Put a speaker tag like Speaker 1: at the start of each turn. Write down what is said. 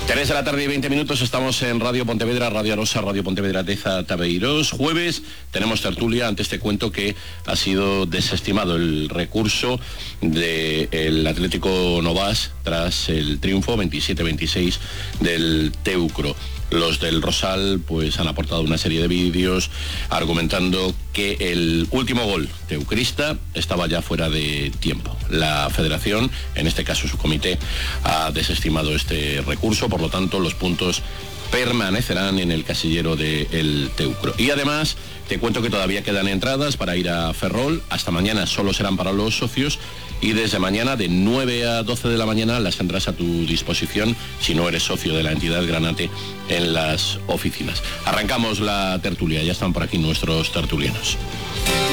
Speaker 1: 3 de la tarde y 20 minutos, estamos en Radio Pontevedra, Radio Arosa, Radio Pontevedra Teza Tabeiros. Jueves tenemos tertulia. Antes te cuento que ha sido desestimado el recurso del Atlético Novas tras el triunfo 27-26 del Teucro. Los del Rosal pues han aportado una serie de vídeos argumentando que el último gol teucrista estaba ya fuera de tiempo. La federación, en este caso su comité, ha desestimado este recurso, por lo tanto los puntos permanecerán en el casillero del Teucro. Y además te cuento que todavía quedan entradas para ir a Ferrol. Hasta mañana solo serán para los socios y desde mañana de 9 a 12 de la mañana las tendrás a tu disposición si no eres socio de la entidad Granate en las oficinas. Arrancamos la tertulia, ya están por aquí nuestros tertulianos.